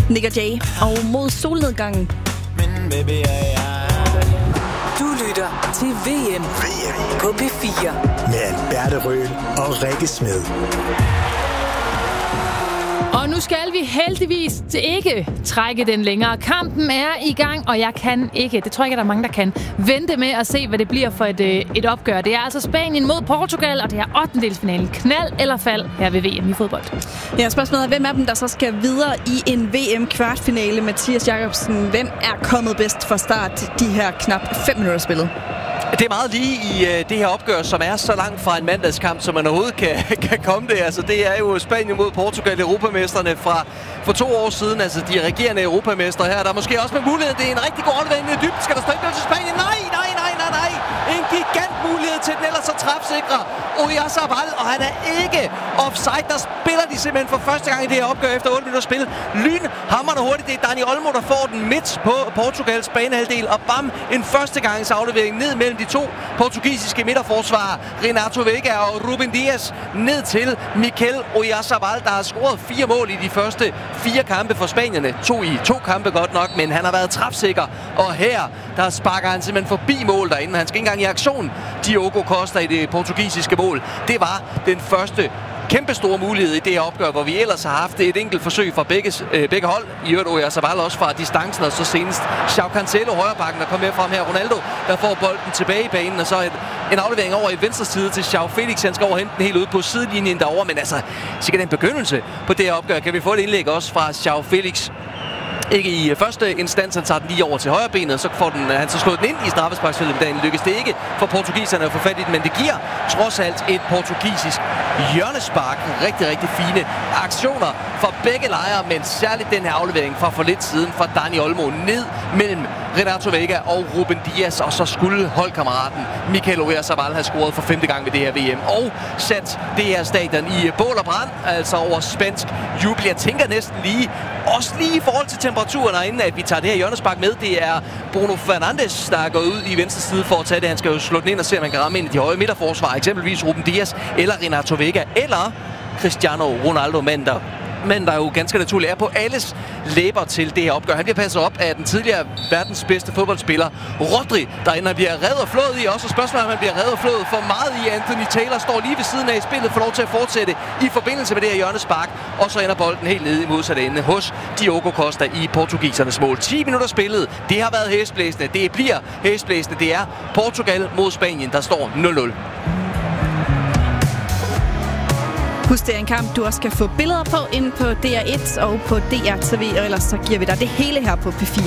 Nick og Jay og Mod solnedgangen. Du lytter til VM på P4 med Alberte Røhl og Rikke Smed. Og nu skal vi heldigvis ikke trække den længere. Kampen er i gang, og jeg kan ikke, det tror jeg ikke, der er mange, der kan, vente med at se, hvad det bliver for et opgør. Det er altså Spanien mod Portugal, og det er 8. knald eller fald her ved VM i fodbold. Ja, spørgsmålet er, hvem af dem, der så skal videre i en VM-kvartfinale? Mathias Jacobsen, hvem er kommet bedst fra start de her knap 5 minutter spillet? Det er meget lige i det her opgør, som er så langt fra en mandagskamp, som man overhovedet kan komme det. Altså, det er jo Spanien mod Portugal, europamesterne for 2 år siden. Altså, de regerende europamestre her. Der er måske også med mulighed. Det er en rigtig god aflevering i dybden. Skal der stå ind til Spanien? Nej! En gigant mulighed til den ellers så træfsikre Oyarzabal, og han er ikke offside. Der spiller de simpelthen for første gang i det her opgør efter 8 minutter spil. Lynhamrende hurtigt. Det er Dani Olmo, der får den midt på Portugals banehalvdel, og bam, en førstegangs aflevering ned mellem de to portugisiske midterforsvarer, Renato Veiga og Ruben Dias, ned til Mikel Oyarzabal, der har scoret 4 mål i de første 4 kampe for spanierne. 2 i 2 kampe godt nok, men han har været træfsikker, og her, der sparker han simpelthen forbi mål derinde. Han skal ikke engang i aktion. Diogo Costa i det portugisiske mål. Det var den første kæmpe store mulighed i det her opgør, hvor vi ellers har haft et enkelt forsøg fra begge hold. I øvrigt Oyarzabal også fra distancen, og så senest João Cancelo, højrebacken, der kom med frem her. Ronaldo, der får bolden tilbage i banen, og så en aflevering over i venstre side til João Felix. Han skal over hente den helt ude på sidelinjen derovre, men altså, sikkert en begyndelse på det her opgør. Kan vi få et indlæg også fra João Felix? Ikke i første instans, han tager den lige over til højre benet, så får han så slået den ind i straffesparksfeltet, men den lykkes det ikke for portugiserne at få fat i den, men det giver trods alt et portugisisk hjørnespark. Rigtig, rigtig fine aktioner fra begge lejre, men særligt den her aflevering fra for lidt siden fra Dani Olmo ned mellem Renato Veiga og Ruben Dias, og så skulle holdkammeraten Mikel Oyarzabal have scoret for 5. gang ved det her VM, og sat det her stadion i bål og brand, altså over spansk jubel. Jeg tænker næsten lige i forhold til temperaturen herinde, at vi tager det her hjørnespark med. Det er Bruno Fernandes, der er gået ud i venstre side for at tage det. Han skal jo slå den ind og se, om han kan ramme ind i de høje midterforsvar. Eksempelvis Ruben Dias eller Renato Veiga eller Cristiano Ronaldo, men der er jo ganske naturligt er på alles læber til det her opgør. Han bliver passet op af den tidligere verdens bedste fodboldspiller, Rodri, der ender bliver reddet og flået i. Også spørgsmålet om han bliver reddet og flået for meget i. Anthony Taylor står lige ved siden af i spillet, får lov til at fortsætte i forbindelse med det her hjørnespark, og så ender bolden helt nede i modsatte ende hos Diogo Costa i portugisernes mål. 10 minutter spillet. Det har været hæsblæsende. Det bliver hæsblæsende. Det er Portugal mod Spanien, der står 0-0. Husk, det er en kamp, du også kan få billeder på inde på DR1 og på DR TV, og ellers så giver vi dig det hele her på P4.